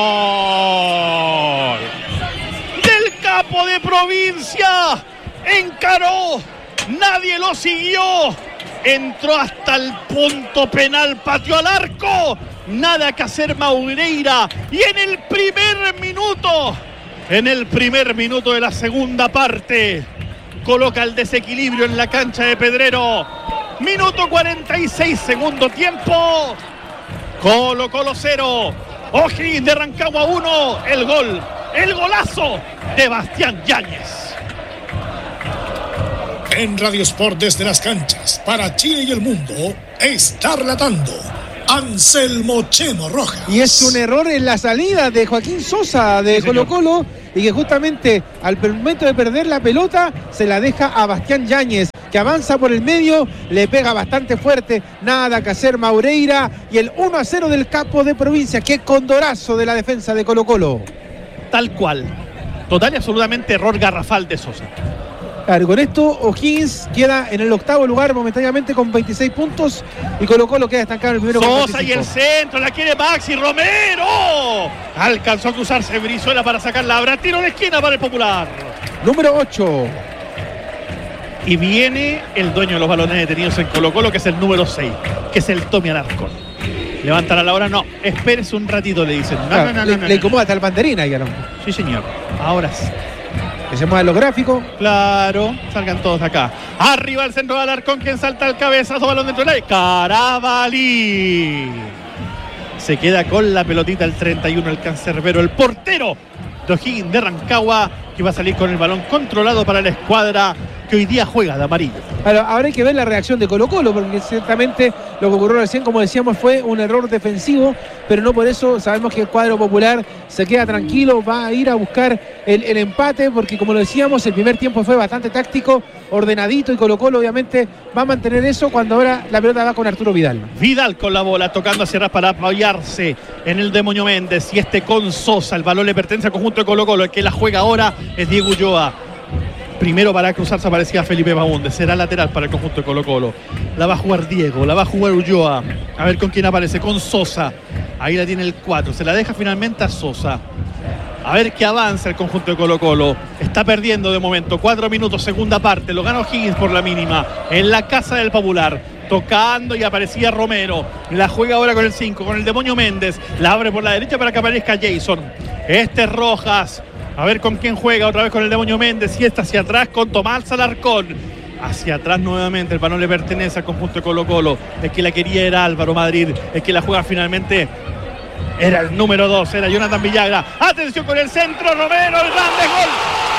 Del capo de provincia. Encaró. Nadie lo siguió. Entró hasta el punto penal. Pateó al arco. Nada que hacer Maureira. Y en el primer minuto de la segunda parte, coloca el desequilibrio en la cancha de Pedrero. Minuto 46, segundo tiempo. Colo-Colo 0. O'Higgins de Rancagua 1. El gol, el golazo de Bastián Yáñez. En Radio Sport desde las canchas, para Chile y el mundo, está relatando Anselmo Chemo Rojas. Y es un error en la salida de Joaquín Sosa de Colo-Colo, y que justamente al momento de perder la pelota se la deja a Bastián Yáñez, que avanza por el medio, le pega bastante fuerte, nada que hacer Maureira, y el 1-0 del capo de provincia. Qué condorazo de la defensa de Colo-Colo. Tal cual, total y absolutamente error garrafal de Sosa. Claro, con esto O'Higgins queda en el octavo lugar momentáneamente con 26 puntos, y Colo-Colo queda estancado en el primero con 25. Sosa y el centro, la quiere Maxi Romero. Alcanzó a cruzarse Brizuela para sacarla. Habrá tiro de esquina para el Popular. Número 8. Y viene el dueño de los balones detenidos en Colo-Colo, que es el número 6, que es el Tommy Alarcón. Levantan a la hora, no, espérese un ratito, le dicen. No. Le incomoda hasta el banderina ya, ¿no? Sí, señor. Ahora sí. Que se muevan los gráficos. Claro, salgan todos de acá. Arriba el centro de Alarcón, quien salta al cabezazo, balón dentro del área. Carabalí. Se queda con la pelotita el 31, el cancerbero, el portero de O'Higgins de Rancagua, que va a salir con el balón controlado para la escuadra que hoy día juega de amarillo. Ahora hay que ver la reacción de Colo-Colo, porque ciertamente lo que ocurrió recién, como decíamos, fue un error defensivo, pero no por eso sabemos que el cuadro popular se queda tranquilo, va a ir a buscar el empate, porque como lo decíamos, el primer tiempo fue bastante táctico, ordenadito, y Colo-Colo obviamente va a mantener eso cuando ahora la pelota va con Arturo Vidal. Vidal con la bola, tocando hacia atrás para apoyarse en el demonio Méndez, y con Sosa. El balón le pertenece al conjunto de Colo-Colo. El que la juega ahora es Diego Ulloa. Primero para cruzarse aparecía Felipe Baúndez. Será lateral para el conjunto de Colo-Colo. La va a jugar Diego, la va a jugar Ulloa. A ver con quién aparece, con Sosa. Ahí la tiene el 4, se la deja finalmente a Sosa. A ver qué avanza el conjunto de Colo-Colo. Está perdiendo de momento, 4 minutos, segunda parte. Lo gana O'Higgins por la mínima, en la casa del Popular. Tocando, y aparecía Romero. La juega ahora con el 5, con el demonio Méndez. La abre por la derecha para que aparezca Jason. Este es Rojas. A ver con quién juega, otra vez con el demonio Méndez, y está hacia atrás con Tomás Alarcón. Hacia atrás nuevamente, el balón le pertenece al conjunto de Colo-Colo. El que la quería era Álvaro Madrid, el que la juega finalmente era el número 2, era Jonathan Villagra. Atención con el centro, Romero, el grande gol.